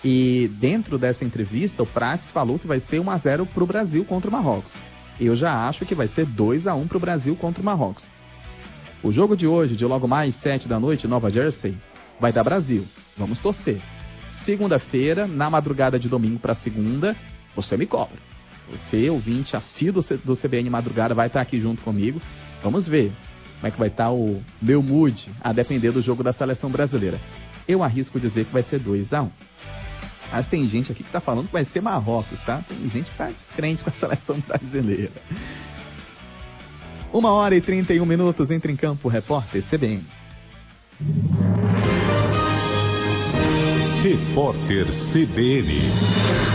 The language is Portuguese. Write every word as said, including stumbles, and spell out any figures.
E dentro dessa entrevista, o Prates falou que vai ser um a zero para o Brasil contra o Marrocos. Eu já acho que vai ser dois a um para o Brasil contra o Marrocos. O jogo de hoje, de logo mais sete da noite, Nova Jersey, vai dar Brasil. Vamos torcer. Segunda-feira, na madrugada de domingo para segunda, você me cobra. Você, ouvinte assíduo do C B N Madrugada, vai estar aqui junto comigo. Vamos ver como é que vai estar o meu mood, a depender do jogo da seleção brasileira. Eu arrisco dizer que vai ser dois a um. Mas tem gente aqui que está falando que vai ser Marrocos, tá? Tem gente que está descrente com a seleção brasileira. Uma hora e trinta e um minutos, entra em campo, repórter C B N. Repórter C B N.